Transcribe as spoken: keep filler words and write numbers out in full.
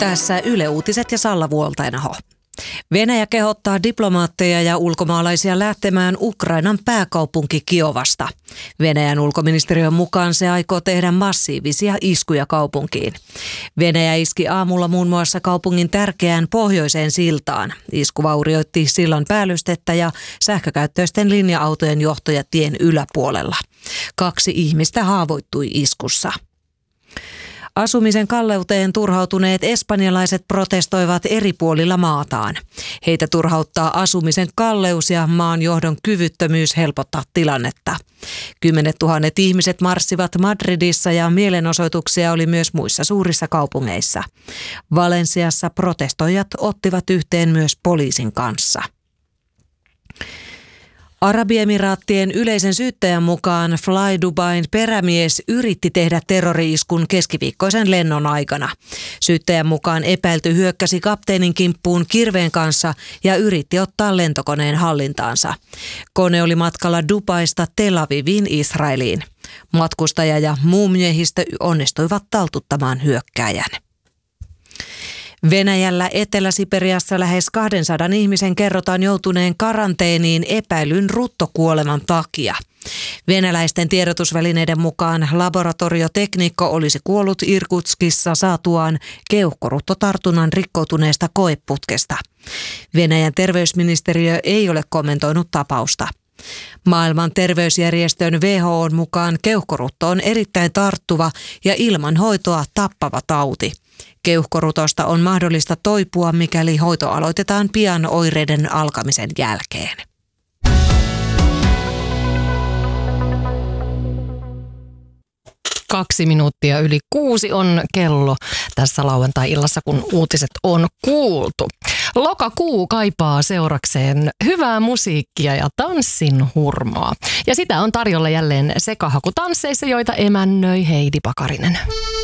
Tässä Yle Uutiset ja Salla Vuoltainaho. Venäjä kehottaa diplomaatteja ja ulkomaalaisia lähtemään Ukrainan pääkaupunki Kiovasta. Venäjän ulkoministeriön mukaan se aikoo tehdä massiivisia iskuja kaupunkiin. Venäjä iski aamulla muun muassa kaupungin tärkeään pohjoiseen siltaan. Isku vaurioitti sillan päällystettä ja sähkökäyttöisten linja-autojen johtoja tien yläpuolella. Kaksi ihmistä haavoittui iskussa. Asumisen kalleuteen turhautuneet espanjalaiset protestoivat eri puolilla maataan. Heitä turhauttaa asumisen kalleus ja maan johdon kyvyttömyys helpottaa tilannetta. Kymmenet tuhannet ihmiset marssivat Madridissa ja mielenosoituksia oli myös muissa suurissa kaupungeissa. Valensiassa protestoijat ottivat yhteen myös poliisin kanssa. Arabiemiraattien yleisen syyttäjän mukaan Fly Dubain perämies yritti tehdä terrori-iskun keskiviikkoisen lennon aikana. Syyttäjän mukaan epäilty hyökkäsi kapteenin kimppuun kirveen kanssa ja yritti ottaa lentokoneen hallintaansa. Kone oli matkalla Dubaista Tel Aviviin Israeliin. Matkustaja ja muu miehistö onnistuivat taltuttamaan hyökkääjän. Venäjällä Etelä-Siperiassa lähes kahdensadan ihmisen kerrotaan joutuneen karanteeniin epäilyn ruttokuoleman takia. Venäläisten tiedotusvälineiden mukaan laboratorioteknikko olisi kuollut Irkutskissa saatuaan keuhkoruttotartunnan rikkoutuneesta koeputkesta. Venäjän terveysministeriö ei ole kommentoinut tapausta. Maailman terveysjärjestön W H O:n mukaan keuhkorutto on erittäin tarttuva ja ilman hoitoa tappava tauti. Keuhkorutosta on mahdollista toipua, mikäli hoito aloitetaan pian oireiden alkamisen jälkeen. Kaksi minuuttia yli kuusi on kello tässä lauantai-illassa, kun uutiset on kuultu. Lokakuu kaipaa seurakseen hyvää musiikkia ja tanssin hurmaa. Ja sitä on tarjolla jälleen sekahakutansseissa, joita emännöi Heidi Pakarinen.